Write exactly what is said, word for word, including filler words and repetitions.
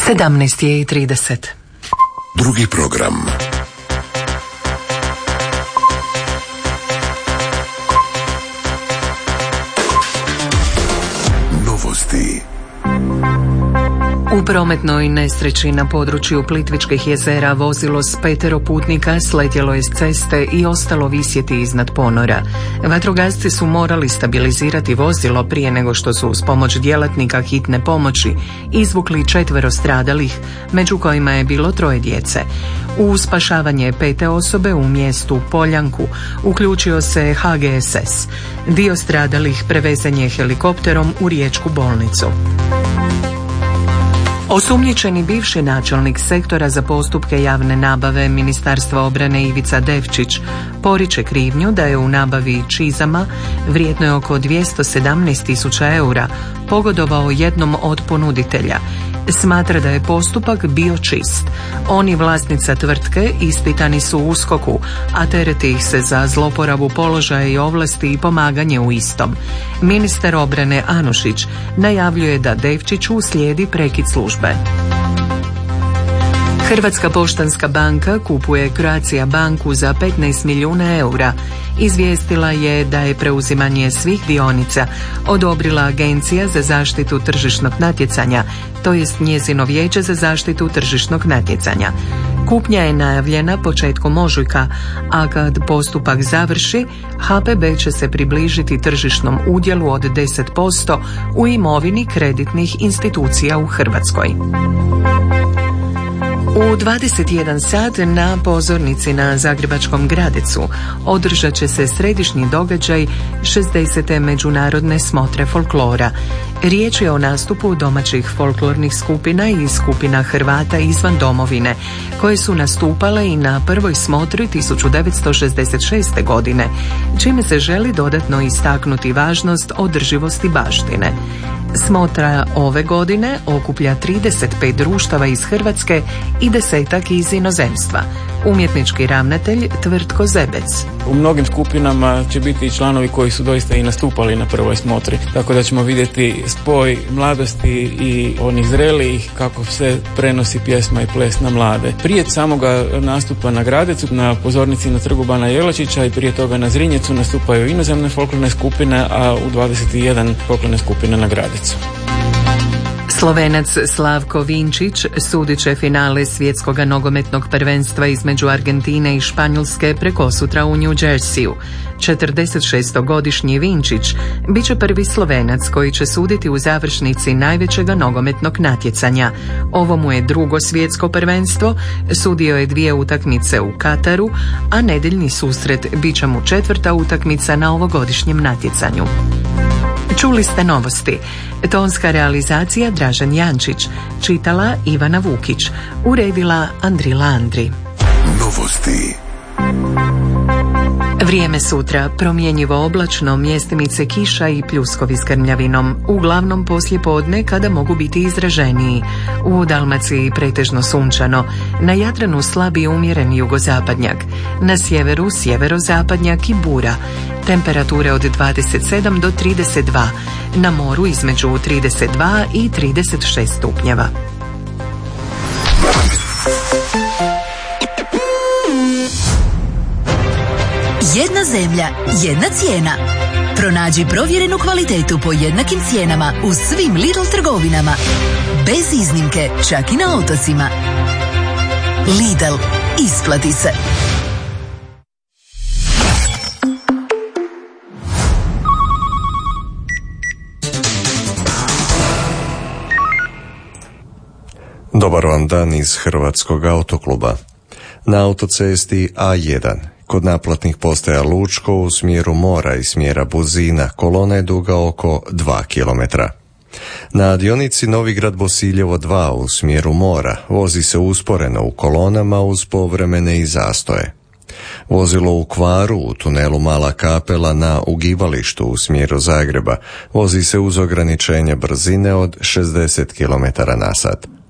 sedamnaest je i trideset. Drugi program. Novosti. U prometnoj nesreći na području Plitvičkih jezera vozilo s petero putnika sletjelo je s ceste i ostalo visjeti iznad ponora. Vatrogasci su morali stabilizirati vozilo prije nego što su uz pomoć djelatnika hitne pomoći izvukli četvero stradalih, među kojima je bilo troje djece. U spašavanje pete osobe u mjestu Poljanku uključio se H G S S. Dio stradalih prevezen je helikopterom u riječku bolnicu. Osumnjičeni bivši načelnik sektora za postupke javne nabave Ministarstva obrane Ivica Devčić poriče krivnju da je u nabavi čizama vrijednoj oko dvjesto sedamnaest tisuća eura pogodovao jednom od ponuditelja. Smatra da je postupak bio čist. On i vlasnica tvrtke ispitani su u USKOK-u, a tereti ih se za zloporabu položaja i ovlasti i pomaganje u istom. Ministar obrane Anušić najavljuje da Devčiću slijedi prekid službe. Hrvatska poštanska banka kupuje Croatia banku za petnaest milijuna eura. Izvijestila je da je preuzimanje svih dionica odobrila Agencija za zaštitu tržišnog natjecanja, to jest njezino vijeće za zaštitu tržišnog natjecanja. Kupnja je najavljena početkom ožujka, a kad postupak završi, H P B će se približiti tržišnom udjelu od deset posto u imovini kreditnih institucija u Hrvatskoj. U dvadeset jedan sat na pozornici na Zagrebačkom Gradecu održat će se središnji događaj šezdesete međunarodne smotre folklora. Riječ je o nastupu domaćih folklornih skupina i skupina Hrvata izvan domovine, koje su nastupale i na prvoj smotri tisuću devetsto šezdeset šeste. godine, čime se želi dodatno istaknuti važnost održivosti baštine. Smotra ove godine okuplja trideset pet društava iz Hrvatske i desetak iz inozemstva. Umjetnički ravnatelj Tvrtko Zebec. U mnogim skupinama će biti i članovi koji su doista i nastupali na prvoj smotri, tako da ćemo vidjeti spoj mladosti i onih zrelijih, kako se prenosi pjesma i ples na mlade. Prije samoga nastupa na Gradecu, na pozornici na Trgu Bana Jelačića i prije toga na Zrinjecu nastupaju inozemne folklorne skupine, a u dvadeset jedan folklorne skupine na Gradecu. Slovenac Slavko Vinčić sudit će finale svjetskog nogometnog prvenstva između Argentine i Španjolske prekosutra u New Jerseyu. četrdesetšestogodišnji Vinčić bit će prvi Slovenac koji će suditi u završnici najvećeg nogometnog natjecanja. Ovo mu je drugo svjetsko prvenstvo, sudio je dvije utakmice u Kataru, a nedjeljni susret bit će mu četvrta utakmica na ovogodišnjem natjecanju. Čuli ste novosti. Tonska realizacija Dražen Jančić, čitala Ivana Vukić, uredila Andrila Andri. Novosti. Vrijeme sutra, promjenjivo oblačno, mjestimice kiša i pljuskovi s grmljavinom. Uglavnom poslije podne kada mogu biti izraženiji. U Dalmaciji pretežno sunčano. Na Jadranu slabi umjeren jugozapadnjak. Na sjeveru sjeverozapadnjak i bura. Temperature od dvadeset sedam do trideset dva. Na moru između trideset dva i trideset šest stupnjeva. Jedna zemlja, jedna cijena. Pronađi provjerenu kvalitetu po jednakim cijenama u svim Lidl trgovinama. Bez iznimke, čak i na otocima. Lidl, isplati se. Dobar vam dan iz Hrvatskog autokluba. Na autocesti A jedan, kod naplatnih postaja Lučko u smjeru mora i smjera Buzina, kolona je duga oko dva kilometra. Na dionici Novigrad Bosiljevo dva u smjeru mora vozi se usporeno u kolonama uz povremene i zastoje. Vozilo u kvaru u tunelu Mala Kapela na ugibalištu u smjeru Zagreba vozi se uz ograničenje brzine od šezdeset kilometara na sat.